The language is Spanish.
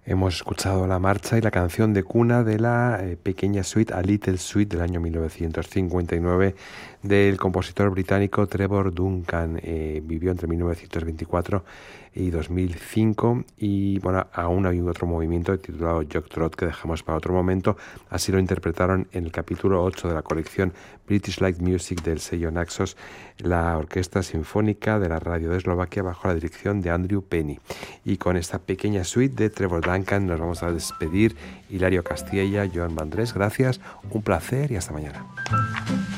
Hemos escuchado la marcha y la canción de cuna de la pequeña suite, A Little Suite, del año 1959, del compositor británico Trevor Duncan. Vivió entre 1924 y 2005 y bueno, aún hay otro movimiento titulado Jog Trot que dejamos para otro momento. Así lo interpretaron en el capítulo 8 de la colección British Light Music del sello Naxos, la Orquesta Sinfónica de la Radio de Eslovaquia bajo la dirección de Andrew Penny. Y con esta pequeña suite de Trevor Duncan nos vamos a despedir. Hilario Castilla, Joan Vandrés, gracias, un placer y hasta mañana.